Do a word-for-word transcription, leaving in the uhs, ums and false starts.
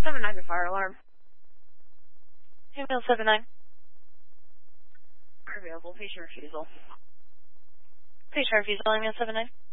seven nine, fire alarm. Email seven nine. Available, patient refusal. Patient refusal, email seven nine.